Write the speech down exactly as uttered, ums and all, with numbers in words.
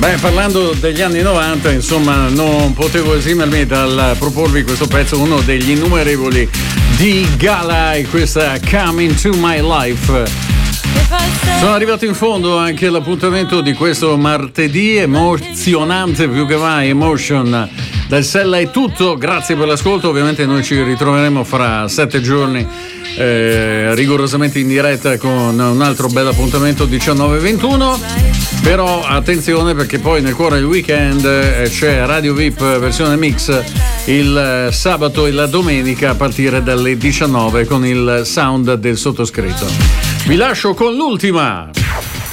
Beh, parlando degli anni novanta, insomma, non potevo esimermi dal proporvi questo pezzo, uno degli innumerevoli di Gala, e questa Come Into My Life. Sono arrivato in fondo anche all'appuntamento di questo martedì emozionante, più che mai emotion. Dal Sella è tutto, grazie per l'ascolto. Ovviamente noi ci ritroveremo fra sette giorni eh, rigorosamente in diretta con un altro bel appuntamento diciannove ventuno. Però attenzione, perché poi nel cuore del weekend eh, c'è Radio V I P versione mix il eh, sabato e la domenica a partire dalle diciannove con il sound del sottoscritto. Vi lascio con l'ultima.